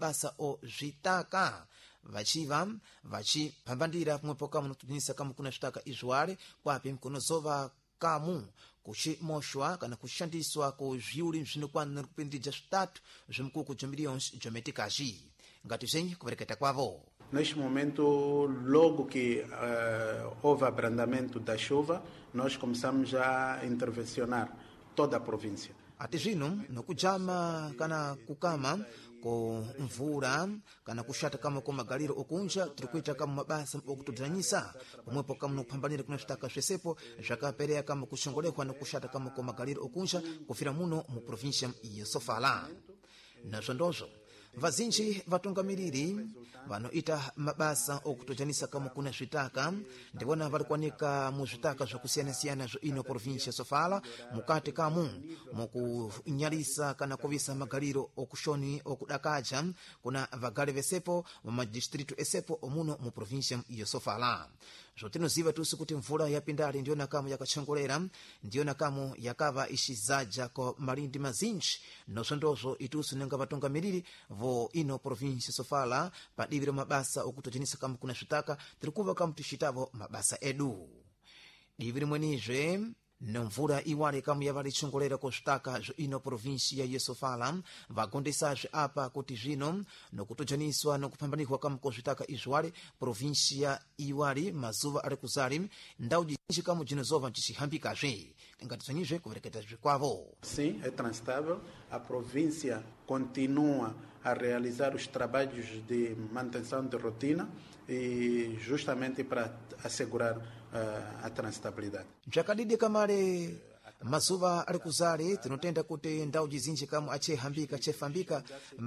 mabasa o zvitaka vachiva vachipambandira pomwepo kamu nokutodzanisa kamu kuna zvitaka izwale kwapi kunozova kamu kuchimoshwa kana kushandiswa ku zviuli zvinokwana kupindidza zvitatu zvimkuku de milhões de meticais ngati zvenye kuvereketa kwavo. Neste momento, logo que houve abrandamento da chuva, nós começamos a intervencionar toda a província. Ati zvino nokujama kana kukama ko mvura kana kushata kama kwa magaliro okunja tikuita kama mabasa okutodzanyisa pomwepo kama nopambanira kuna zvitaka zvesepo zvakaperera kama kushongolekwa nokushata kama kwa magaliro okunja kufira muno mu província ya Sofala. Nazvo ndozvo vazinji vatungamiriri vanoita mabasa okutodzanisa kama kuna zvitaka ndivona valikwanika mu zvitaka zvakusiyana-siyana ino província Sofala mukati kamu mukunyalisa kana kuvisa magaliro okushoni okudakaja kuna vagale vesepo mumadistritu esepo omuno mu província ya Sofala. Zvotinoziva tusi kuti mvula yapindali ndiyo nakamu yakachongolera ndiyo nakamu yakava ishizaja ko malindi mazinji nozvo ndozvo itusi nenga vatungamiriri vo ino província Sofala padiviro mabasa okutodzanisa kamu kuna zvitaka tirikuva kamu tichitavo mabasa edu diviri mwenizve nomvura iwale kamu yavalichongolera ko zvitaka ino província ya Sofala vagondesazve apa kuti zvino nokutodzhaniswa nokupambanikwa kamu ko zvitaka izwale província iwali mazuva ari kuzali ndau zinji kamu dzinozova tichihambikazve ngati zvanyizve kuvereketazve kwavo. Sim, é transitável. A província continua a realizar os trabalhos de manutenção de rotina e justamente para assegurar a transitabilidade. Jakadidi kamale mazuva ari kuzali tinotenda kuti ndau zinji kamu achihambika chefambika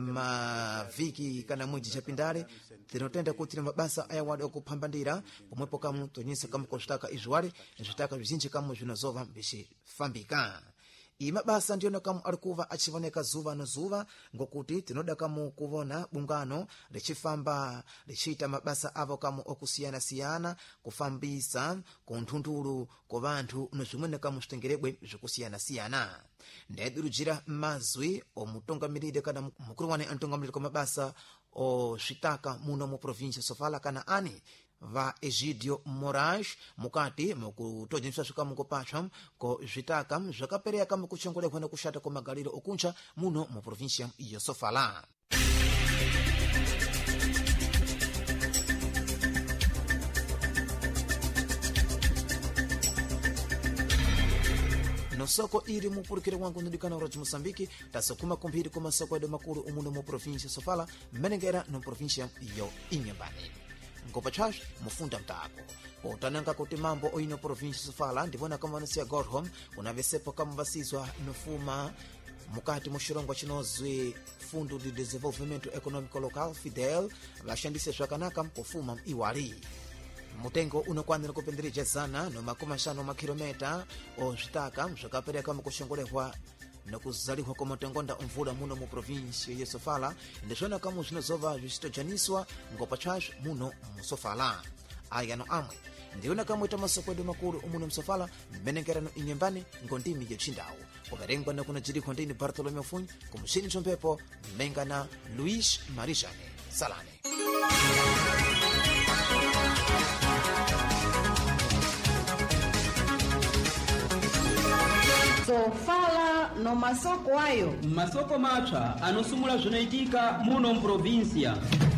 mavhiki kana mwedzi chapindale tinotenda kuti mabasa ayawadi okupambandira pomwepo kamu tonyesa kamu ko zvitaka izwale zvitaka zvizinji kamu zvinozova mbichifambika. Iyi mabasa ndiyona kamu arikuva achivoneka zuva nozuva ngokuti tinoda kamu kuvona bungano richifamba richita mabasa avo kamu okusiyana-siyana kufambisa kunthundulu ku vanthu nozvimwene kamu zvitengerebwe zvikusiyana-siyana. Ndayadurujira mazwi omutungamiriri kana mukuru wane antungamiriri kwa mabasa o zvitaka muno mu província Sofala kana ani va Egidio Moraes mukati mukutodzanisa zvikamu kopatcha ko zvitaka zvakaperera kamu kuchongolekwa nokushata kwa magaliro okunja muno mu província ya Sofala. nosoko iri mupurukire wangu nudikana uraji Mosambiki tasokuma kumbiri kwa masoko edo makuru umuno mu província Sofala mmenengera no província iyo Inhambane. Ngopa chash mufunda mtako potananga kuti mambo oino província Sofala ndivona kama vanasiya Gorham unavesepo kama vasizwa nofuma mukati mushirongwa chinozwi Fundo de Desenvolvimento Econômico Local FIDEL vashandise zvakanaka pofuma iwali mutengo unokwanira kupendereja zana no makumashano makilometa o zvitaka zvakapereka mukushongolehwa nokuzalihwa kwa matengonda mvula muno mu província ya Sofala ndizvona kamu zvinozova zvichitodzhaniswa ngopa chash muno mu Sofala. Ayano amwe ndiona kamwe tamasoko edu makulu umuno msofala mmenengerano Inhambane ngondimi ya chindawu kuverengwa na kuna jiri ndini Bartolomeu Funyi kumushini chompepo mmengana Luis Marijane Salane. Sofala no masoko ayo masoko mapsa anosumula zvinoitika muno mu província.